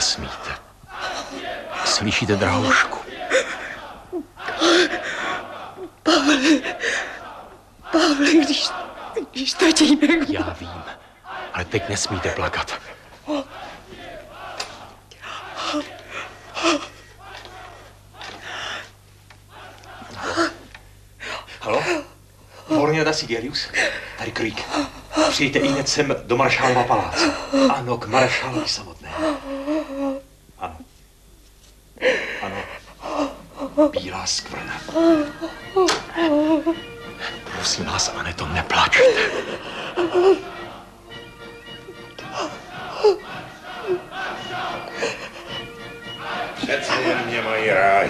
nesmíte. Slyšíte, drahoušku? Pavle, když tatínek... Já vím, ale teď nesmíte plakat. Halo? Vorněda Sigelius? Tady Krík. Přijďte ihned sem do maršálova paláce. Ano, k maršálovi samotnému. Ano. Ano. Bílá skvrna. Prosím vás, Aneto, neplačte. Přece jen mě mají rádi.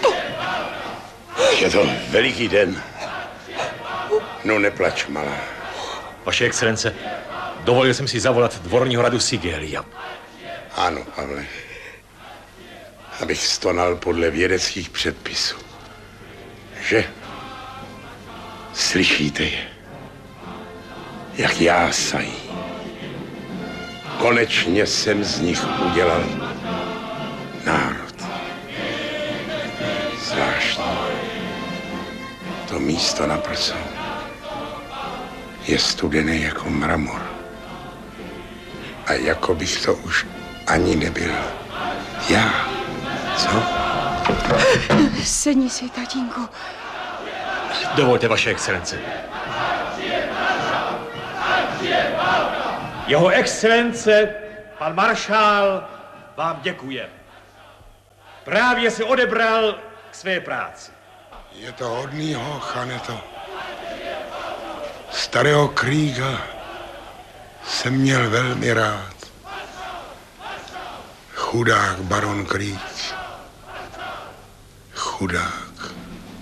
Je to veliký den. No neplač, malá. Vaše excelence, dovolil jsem si zavolat dvorního radu Sigelia. Ano, Pavle. Abych stonal podle vědeckých předpisů. Že? Slyšíte je? Jak jásají. Konečně jsem z nich udělal národ. Zvláštní. To místo na prsou je studené jako mramor. A jako bych to už ani nebyl já. Co? Sedni si, tatínku. Dovolte, vaše excelence. Jeho excelence, pan maršál, vám děkuje. Právě se odebral k své práci. Je to hodný hoch, Aneto. Starého Kríga jsem měl velmi rád. Chudák baron Kríg. Chudák.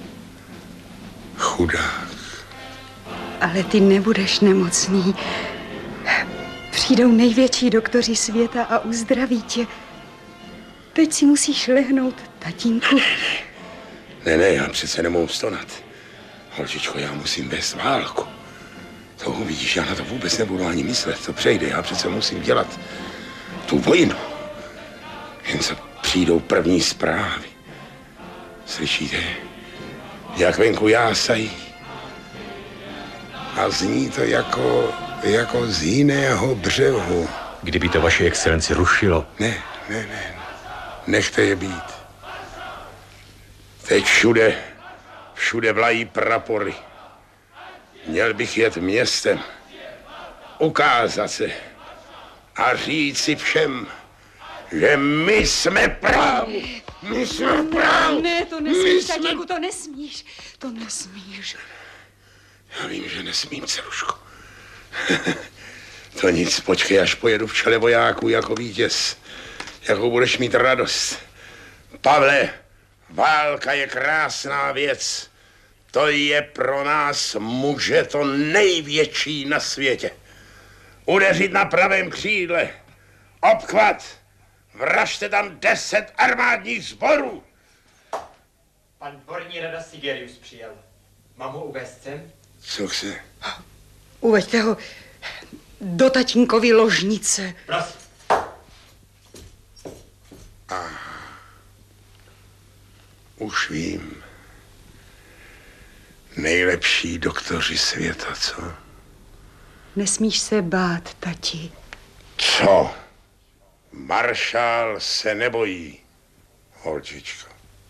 Ale ty nebudeš nemocný. Přijdou největší doktoři světa a uzdraví tě. Teď si musíš lehnout, tatínku. Ne, já přece nemohu stonat. Holčičko, já musím vést válku. To uvidíš, já na to vůbec nebudu ani myslet. To přejde, já přece musím dělat tu vojnu. Jen co přijdou první zprávy. Slyšíte, jak venku jásají? A zní to jako z jiného břehu. Kdyby to vaše excelenci rušilo. Ne. Nechte je být. Teď všude vlají prapory. Měl bych jet městem, ukázat se a říci všem, že my jsme praví. My jsme praví. Ne, to nesmíš, tatínku, to nesmíš. To nesmíš. Já vím, že nesmím, dceruško. To nic, počkej, až pojedu v čele vojáků jako vítěz. Jakou budeš mít radost. Pavle, válka je krásná věc. To je pro nás muže to největší na světě. Udeřit na pravém křídle. Obchvat. Vražte tam 10 armádních sborů. Pan dvorní rada Sigelius přijel. Mám ho uvést sem? Co chce? Uveďte ho do tatínkovy ložnice. Prosím. Už vím. Nejlepší doktoři světa, co? Nesmíš se bát, tati. Co? Maršál se nebojí, holčičko.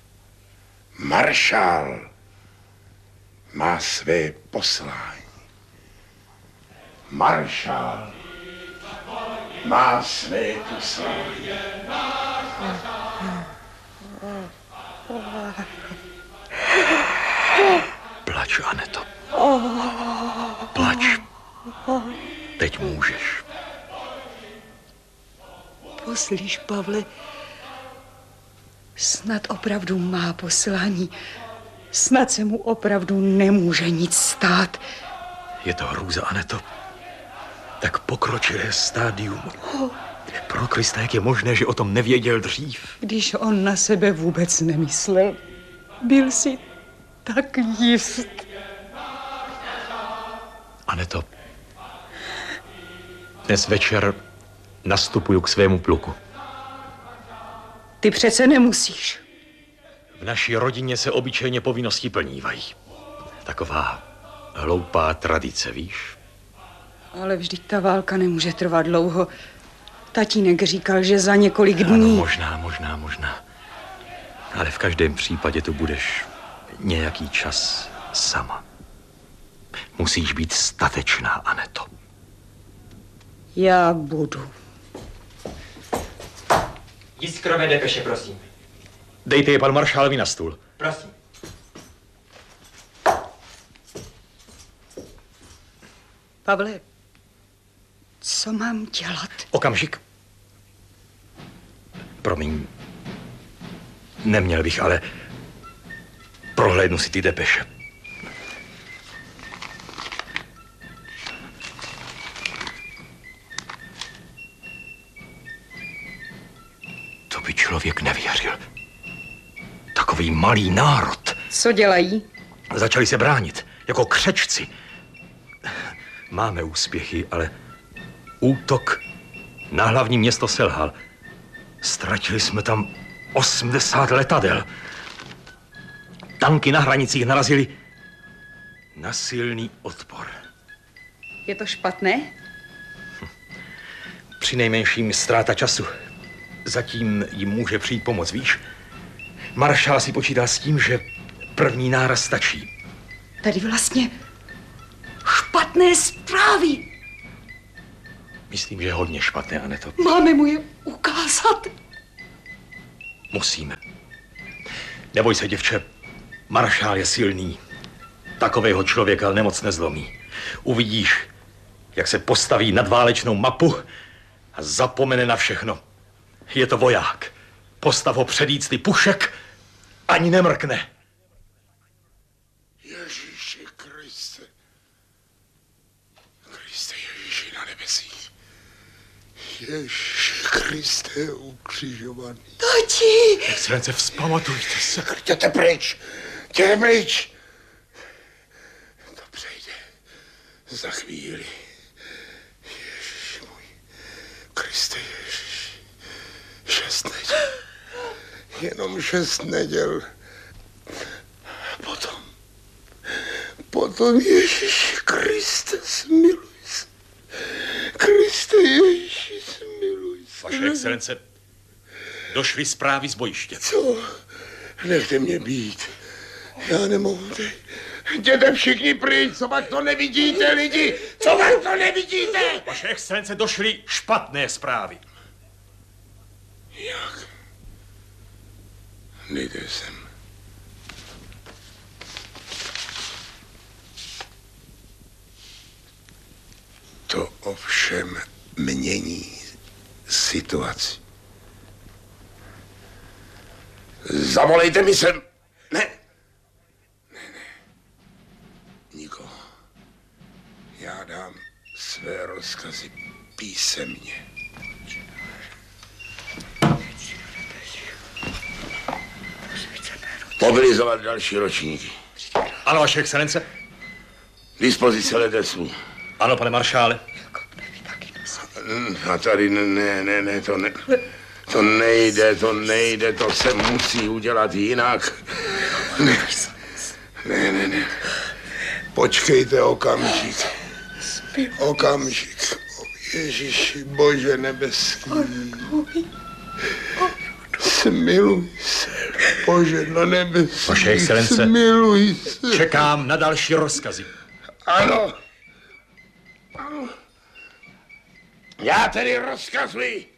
Maršál má své poslání. Maršál má své poslání. Plač, Aneto. Plač. Teď můžeš. Poslíš, Pavle, snad opravdu má poslání. Snad se mu opravdu nemůže nic stát. Je to hrůza, Aneto. Tak pokročilé stádium. Pro Krista, jak je možné, že o tom nevěděl dřív? Když on na sebe vůbec nemyslel, byl si tak jist. Aneto, dnes večer nastupuju k svému pluku. Ty přece nemusíš. V naší rodině se obyčejně povinnosti plnívají. Taková hloupá tradice, víš? Ale vždyť ta válka nemůže trvat dlouho. Tatínek říkal, že za několik dní... Ano, možná. Ale v každém případě tu budeš nějaký čas sama. Musíš být statečná, Aneto. Já budu. Jiskrové depeše, prosím. Dejte je panu maršálovi na stůl. Prosím. Pavle, co mám dělat? Okamžik. Promiň. Neměl bych, ale prohlédnu si ty depeše. To by člověk nevěřil. Takový malý národ. Co dělají? Začali se bránit, jako křečci. Máme úspěchy, ale útok na hlavní město selhal. Ztratili jsme tam 80 letadel. Tanky na hranicích narazily na silný odpor. Je to špatné? Přinejmenším ztráta času. Zatím jim může přijít pomoc, víš? Maršál si počítá s tím, že první náraz stačí. Tady vlastně špatné zprávy. Myslím, že hodně špatné, Aneto. Máme mu je ukázat. Musíme. Neboj se, děvče. Maršál je silný. Takového člověka nemoc nezlomí. Uvidíš, jak se postaví nad válečnou mapu a zapomene na všechno. Je to voják. Postav ho před jícty pušek, ani nemrkne. Ježíši Kriste. Kriste Ježíši na nebesích. Ježíši Kriste ukřižovaný. Tati! Excelence, vzpamatujte se. Jděte pryč. Jděte pryč. To přejde za chvíli. Ježíši můj. Kriste Ježíši. 6 neděl. Jenom 6 neděl. Potom Ježíši Kriste, smiluj se. Kriste Ježíši, smiluj se. Vaše excelence, došly zprávy z bojiště. Co? Nechte mě být. Já nemohu. Jděte všichni pryč, co pak to nevidíte, lidi? Co pak to nevidíte? Vaše excelence, došly špatné zprávy. Jak? Nejde sem. To ovšem mění situaci. Zavolejte mi sem. Ne. Nikoho. Já dám své rozkazy písemně. Mobilizovat další ročníky. Ano, vaše excelence. Dispozice leteců. Ano, pane maršále. A tady ne, to nejde, to se musí udělat jinak. Ne. Počkejte okamžik. Ježíši, Bože nebeský. Smiluj se, Bože na nebesí. Vaše excelence, smiluj se. Čekám na další rozkazy. Ano. Já tedy rozkazuji.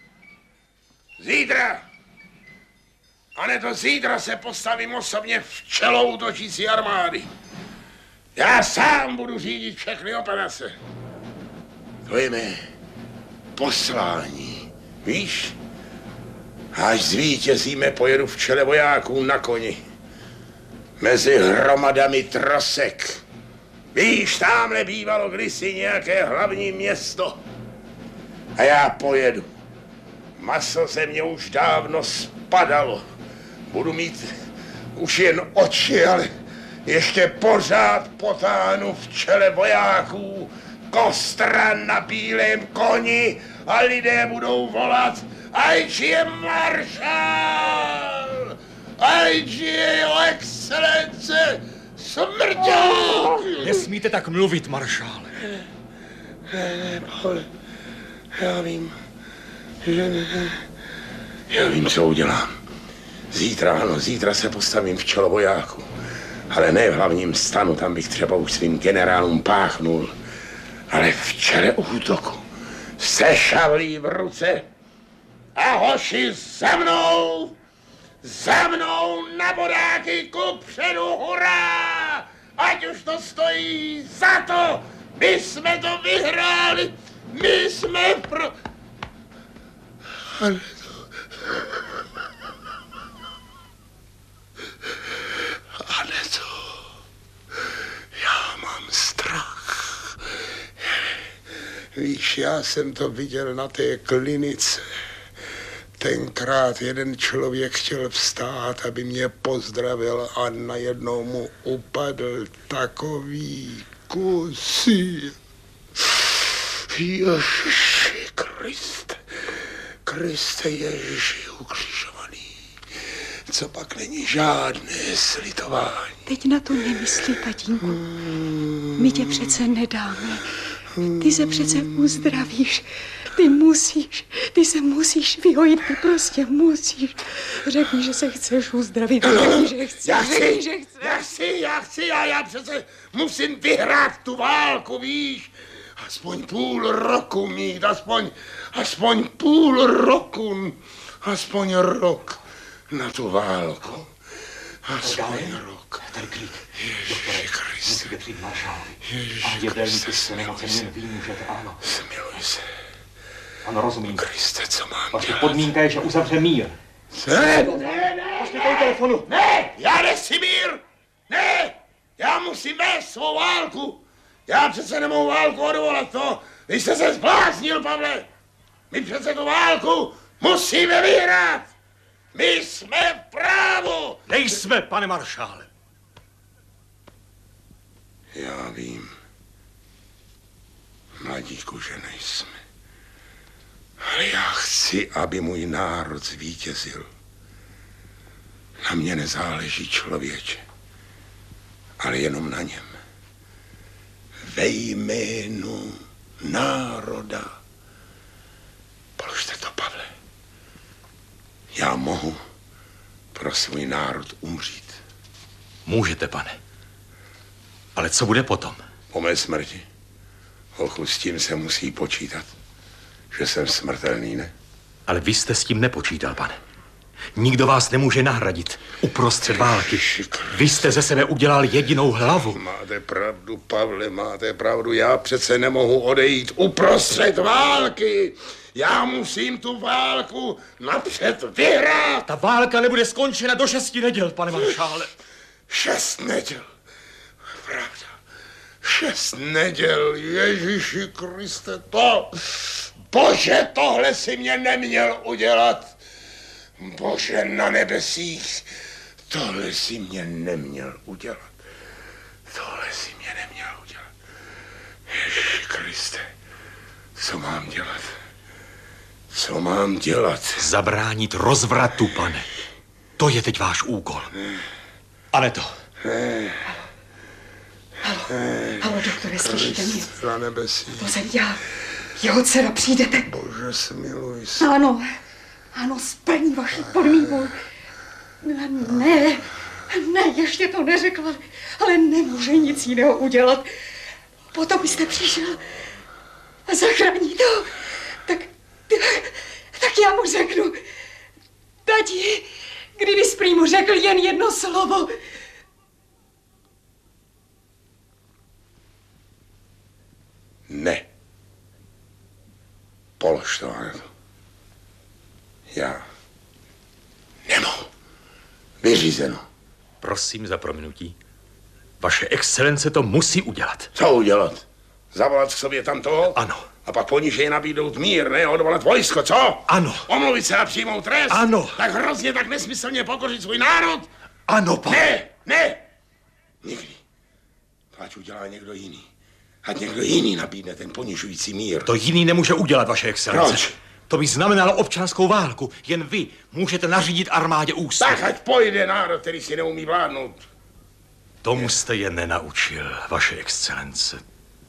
Zítra se postavím osobně v čelo útočící armády. Já sám budu řídit všechny operace. To je mé poslání, víš? Až zvítězíme, pojedu v čele vojáků na koni. Mezi hromadami trosek. Víš, tamhle bývalo kdysi nějaké hlavní město. A já pojedu. Maso ze mě už dávno spadalo. Budu mít už jen oči, ale ještě pořád potáhnu v čele vojáků kostra na bílém koni a lidé budou volat, ať je maršál, ať je jeho excelence smrťák. Nesmíte tak mluvit, maršále. Ne, Pavle, já vím, že ne. Já vím, co udělám. Zítra se postavím v čelo vojáků. Ale ne v hlavním stanu, tam bych třeba už svým generálům páchnul. Ale v čele útoku, se šavlí v ruce. A hoši za mnou na bodáky kupředu, hurá! Ať už to stojí za to, my jsme to vyhráli, my jsme Aneto, já mám strach. Víš, já jsem to viděl na té klinice. Tenkrát jeden člověk chtěl vstát, aby mě pozdravil a najednou mu upadl takový kusí. Ježiši Kriste Ježiši ukřižovaný. Co pak není žádné slitování. Teď na to nemyslí, tatínku. My tě přece nedáme. Ty se přece uzdravíš. Ty se musíš vyhojit, ty prostě musíš. Řekni, že se chceš uzdravit. Řekni, že chceš. Já chci a já přece musím vyhrát tu válku, víš. Aspoň půl roku mít, aspoň půl roku, aspoň rok na tu válku. Aspoň rok. Tady klid. Ježiši Kriste. Musíte přijít maršálovi. Ježiši Kriste, smiluj se. Ano. Smiluj se. Ano, rozumím. Kriste, co mám Vaše dělat? podmínka je, že uzavře mír. Ne, Pošli telefonu. ne, já nechci mír. Ne, já musím vést svou válku. Já přece nemohu válku odvolat to. Vy jste se zbláznil, Pavle. My přece tu válku musíme vyhrát. My jsme v právu. Nejsme, pane maršále. Já vím, mladíku, že nejsme. Ale já chci, aby můj národ zvítězil. Na mě nezáleží, člověče, ale jenom na něm. Ve jménu národa. Položte to, Pavle. Já mohu pro svůj národ umřít. Můžete, pane. Ale co bude potom? Po mé smrti. Holchu, s tím se musí počítat. Že jsem smrtelný, ne? Ale vy jste s tím nepočítal, pane. Nikdo vás nemůže nahradit uprostřed války. Vy jste ze sebe udělal jedinou hlavu. Máte pravdu, Pavle, máte pravdu. Já přece nemohu odejít uprostřed války. Já musím tu válku napřed vyhrát. Ta válka nebude skončena do 6 neděl, pane maršále. 6 neděl. Pravda. 6 neděl. Ježíši Kriste, to... Bože, tohle si mě neměl udělat. Bože na nebesích, tohle si mě neměl udělat. Tohle si mě neměl udělat. Ježiši Kriste, co mám dělat? Co mám dělat? Zabránit rozvratu, pane. To je teď váš úkol. Aneto. Halo, doktore, slyšíte mě? Na nebesích. To jsem já. Jeho dcera, přijdete? Bože, smiluj se. Ano, splní vaši podmínku. Ne, ještě to neřekla, ale nemůže nic jiného udělat. Potom byste přišel a zachrání to. Tak já mu řeknu. Tati, kdybys prý mu řekl jen jedno slovo. Ne. Polož to, Aneto. Já nemohu. Vyřízeno. Prosím za prominutí. Vaše excelence to musí udělat. Co udělat? Zavolat k sobě tam toho? Ano. A pak ponižej nabídnout mír, ne? Odvolat vojsko, co? Ano. Omluvit se a přijmout trest? Ano. Tak hrozně, tak nesmyslně pokořit svůj národ? Ano, pane. Ne. Nikdy. To ať udělá někdo jiný. Ať někdo jiný nabídne ten ponižující mír. To jiný nemůže udělat, vaše excelence. Proč? To by znamenalo občanskou válku. Jen vy můžete nařídit armádě ústup. Tak ať pojde národ, který si neumí vládnout. Tomu jste je nenaučil, vaše excelence.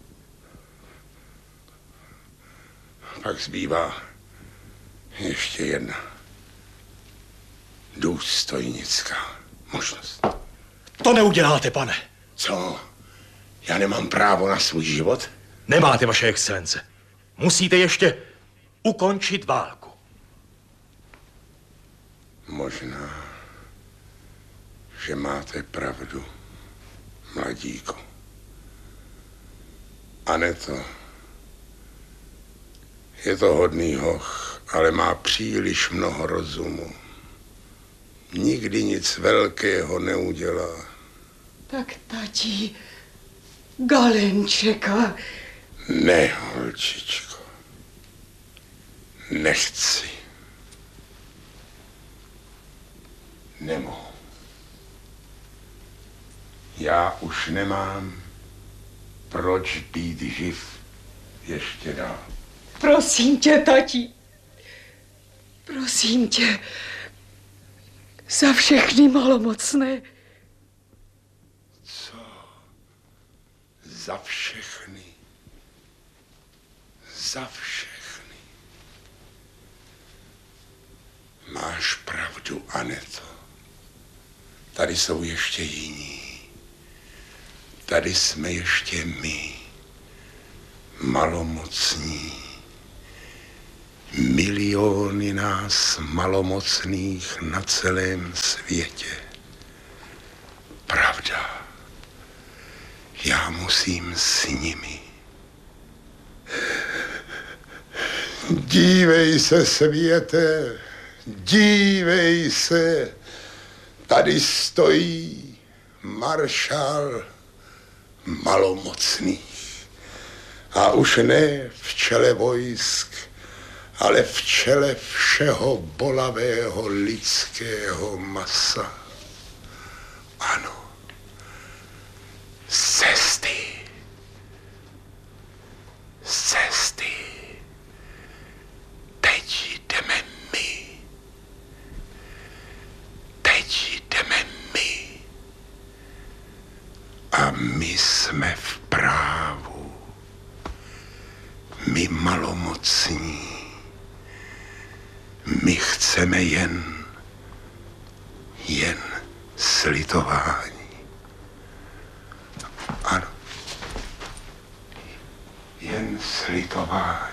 Pak zbývá ještě jedna důstojnická možnost. To neuděláte, pane. Co? Já nemám právo na svůj život? Nemáte, vaše excelence. Musíte ještě ukončit válku. Možná, že máte pravdu, mladíku. Aneto, je to hodný hoch, ale má příliš mnoho rozumu. Nikdy nic velkého neudělá. Tak, tati, Galenčeka. Ne, holčičko. Nechci. Nemohu. Já už nemám proč být živ ještě dál. Prosím tě, tati. Prosím tě. Za všechny malomocné. Co? Za všechny. Za všechny. Máš pravdu, Aneto. Tady jsou ještě jiní. Tady jsme ještě my. Malomocní. Miliony nás malomocných na celém světě. Pravda. Já musím s nimi. Dívej se, světe, dívej se. Tady stojí maršál malomocných. A už ne v čele vojsk, ale v čele všeho bolavého lidského masa. Ano, cesty. Cesty. Teď jdeme my. Teď jdeme my. A my jsme v právu. My malomocní. My chceme jen slitování. Ano. Jen slitování.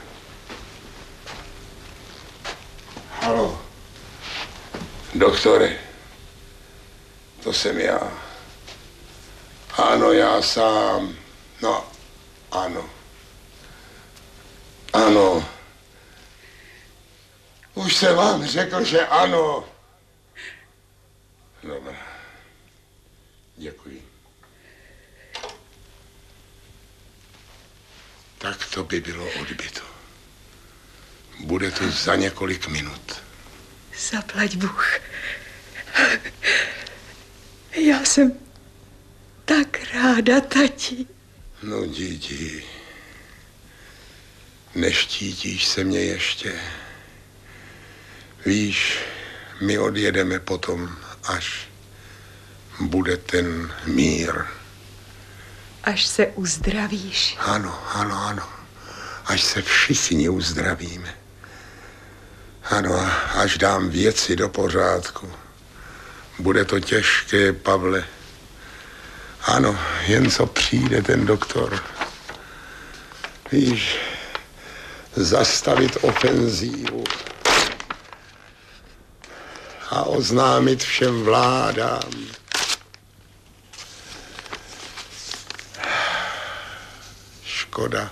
Haló. Doktore, to jsem já. Ano, já sám. No, ano. Ano. Už jsem vám řekl, že ano. Dobrá. Děkuji. Tak to by bylo odbyto. Bude to za několik minut. Zaplať Bůh. Já jsem tak ráda, tati. No, dítí. Neštítíš se mě ještě. Víš, my odjedeme potom, až bude ten mír. Až se uzdravíš. Ano, ano, ano. Až se všichni uzdravíme. Ano, a až dám věci do pořádku. Bude to těžké, Pavle. Ano, jen co přijde ten doktor. Víš, zastavit ofenzívu a oznámit všem vládám. Škoda.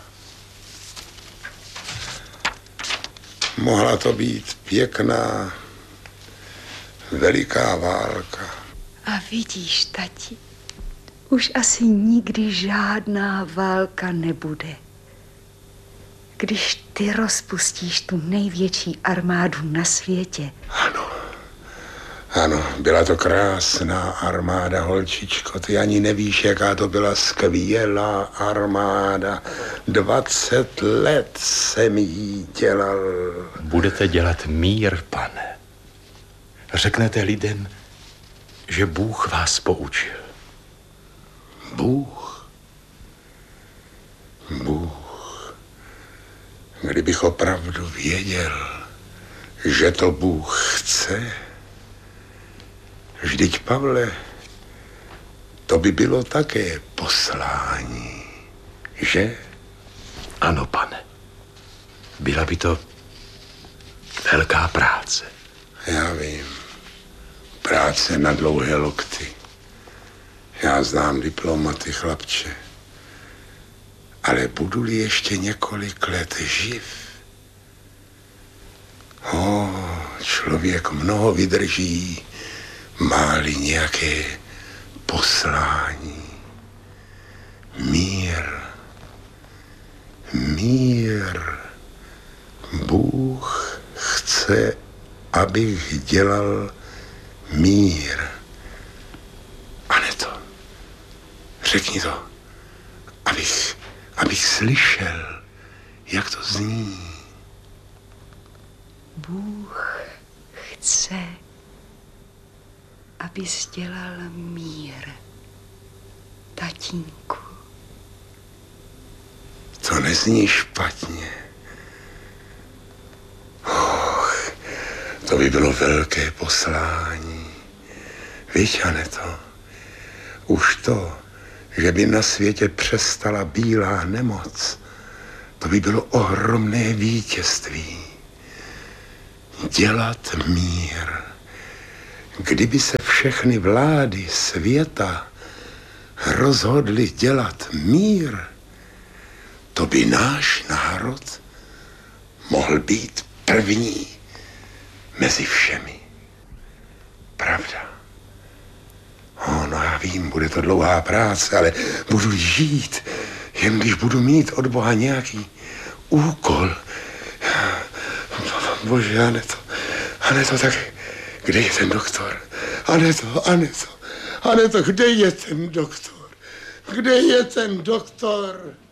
Mohla to být pěkná, veliká válka. A vidíš, tati, už asi nikdy žádná válka nebude. Když ty rozpustíš tu největší armádu na světě. Ano. Ano, byla to krásná armáda, holčičko. Ty ani nevíš, jaká to byla skvělá armáda. 20 let jsem jí dělal. Budete dělat mír, pane. Řeknete lidem, že Bůh vás poučil. Bůh. Kdybych opravdu věděl, že to Bůh chce, vždyť, Pavle, to by bylo také poslání, že? Ano, pane. Byla by to velká práce. Já vím. Práce na dlouhé lokty. Já znám diplomaty, chlapče. Ale budu-li ještě několik let živ, člověk mnoho vydrží, má-li nějaké poslání. Mír. Bůh chce, abych dělal mír. Aneto, řekni to, abych slyšel, jak to zní. Bůh chce, abys dělal mír, tatínku. To nezní špatně. To by bylo velké poslání. Víš, Aneto, už to, že by na světě přestala bílá nemoc, to by bylo ohromné vítězství. Dělat mír. Kdyby se všechny vlády světa rozhodly dělat mír, to by náš národ mohl být první mezi všemi. Pravda. No já vím, bude to dlouhá práce, ale budu žít, jen když budu mít od Boha nějaký úkol. Bože, Aneto, tak kde je ten doktor? Aneto, kde je ten doktor? Kde je ten doktor?